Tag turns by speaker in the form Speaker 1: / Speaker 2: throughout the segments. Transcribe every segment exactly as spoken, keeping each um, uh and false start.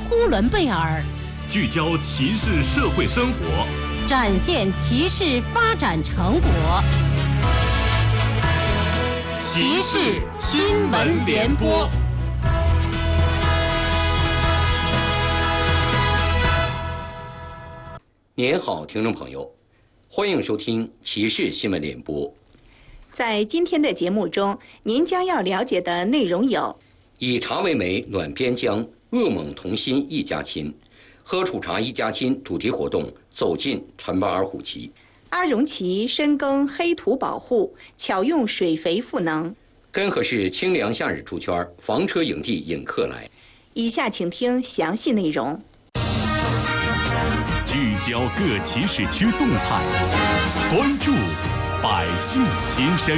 Speaker 1: 呼伦贝尔，
Speaker 2: 聚焦骑士社会生活，
Speaker 1: 展现骑士发展成果。骑士新闻联播。
Speaker 3: 您好，听众朋友，欢迎收听骑士新闻联播。
Speaker 4: 在今天的节目中，您将要了解的内容有：
Speaker 3: 以茶为媒暖边疆，鄂蒙同心一家亲；喝楚茶一家亲主题活动走进陈巴尔虎旗。
Speaker 4: 阿荣旗深耕黑土保护，巧用水肥赋能。
Speaker 3: 根河市清凉夏日出圈，房车营地引客来。
Speaker 4: 以下请听详细内容。
Speaker 2: 聚焦各骑士区动态，关注百姓心声。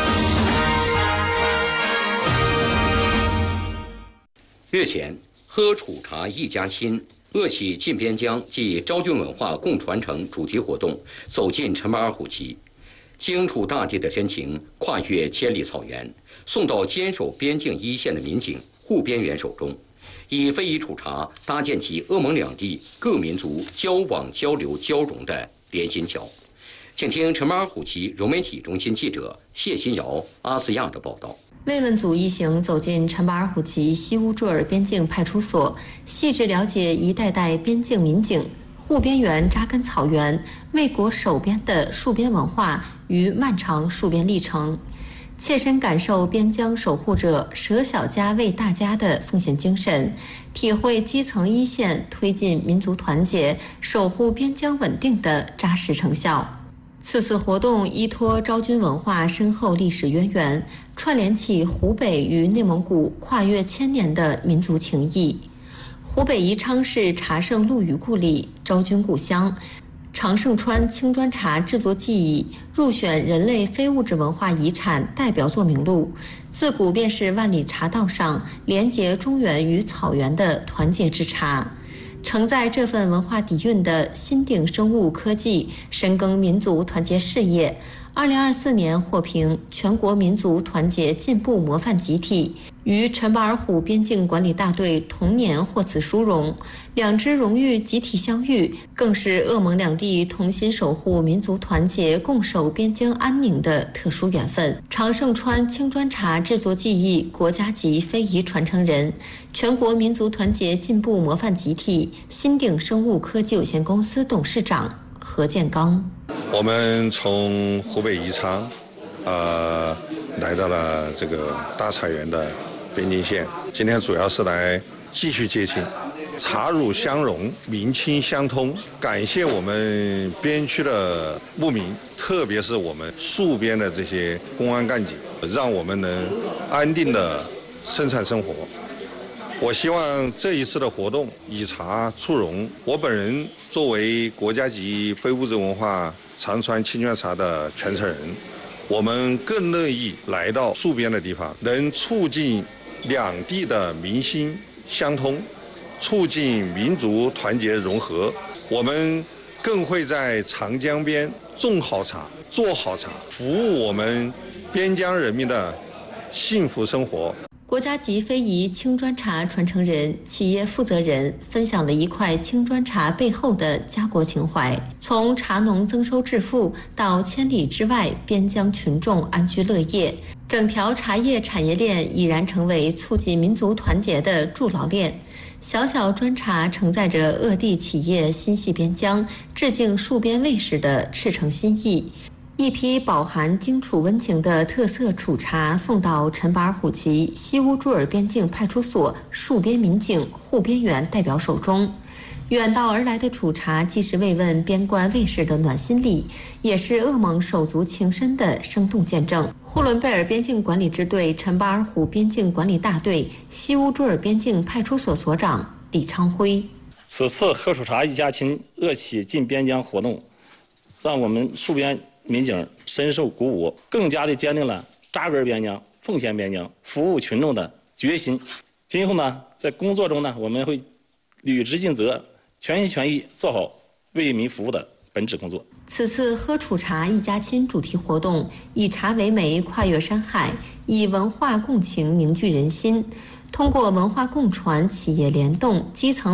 Speaker 3: 日前，喝楚茶一家亲，鄂启进边疆暨昭君文化共传承主题活动走进陈巴尔虎旗，荆楚大地的深情跨越千里草原，送到坚守边境一线的民警、护边员手中，以非遗楚茶搭建起鄂蒙两地各民族交往交流交融的连心桥。请听陈巴尔虎旗融媒体中心记者谢新瑶、阿斯亚的报道。
Speaker 5: 慰问组一行走进陈巴尔虎旗西乌朱尔边境派出所，细致了解一代代边境民警、护边员扎根草原、为国守边的戍边文化与漫长戍边历程，切身感受边疆守护者舍小家为大家的奉献精神，体会基层一线推进民族团结、守护边疆稳定的扎实成效。此次活动依托昭君文化深厚历史渊源，串联起湖北与内蒙古跨越千年的民族情谊。湖北宜昌是茶圣陆羽故里、昭君故乡，长盛川青砖茶制作技艺入选人类非物质文化遗产代表作名录，自古便是万里茶道上连结中原与草原的团结之茶。承载这份文化底蕴的新鼎生物科技深耕民族团结事业，二零二四年获评全国民族团结进步模范集体，与陈巴尔虎边境管理大队同年获此殊荣。两支荣誉集体相遇，更是鄂蒙两地同心守护民族团结、共守边疆安宁的特殊缘分。长盛川青砖茶制作技艺国家级非遗传承人，全国民族团结进步模范集体新鼎生物科技有限公司董事长何建刚。
Speaker 6: 我们从湖北宜昌，呃，来到了这个大茶园的边境线。今天主要是来继续接亲，茶儒相融，民亲相通。感谢我们边区的牧民，特别是我们戍边的这些公安干警，让我们能安定的生产生活。我希望这一次的活动以茶促融，我本人作为国家级非物质文化长川青砖茶的传承人，我们更乐意来到戍边的地方，能促进两地的民心相通，促进民族团结融合。我们更会在长江边种好茶、做好茶，服务我们边疆人民的幸福生活。
Speaker 5: 国家级非遗青砖茶传承人、企业负责人分享了一块青砖茶背后的家国情怀，从茶农增收致富到千里之外边疆群众安居乐业，整条茶叶产业链已然成为促进民族团结的筑牢链。小小砖茶承载着鄂地企业心系边疆、致敬戍边卫士的赤诚心意。一批饱含荆楚温情的特色楚茶送到陈巴尔虎旗西乌朱尔边境派出所戍边民警、护边员代表手中。远道而来的楚茶既是慰问边关卫士的暖心礼，也是鄂蒙手足情深的生动见证。呼伦贝尔边境管理支队陈巴尔虎边境管理大队西乌朱尔边境派出所所长李昌辉。
Speaker 7: 此次喝楚茶一家亲鄂启进边疆活动，让我们戍边民警深受鼓舞，更加的坚定了扎根边疆、奉献边疆、服务群众的决心。今后呢，在工作中呢，我们会履职尽责，全心全意做好为民服务的本职工作。
Speaker 5: 此次喝楚茶一家亲主题活动，以茶为媒，跨越山海，以文化共情凝聚人心，通过文化共传、企业联动、基层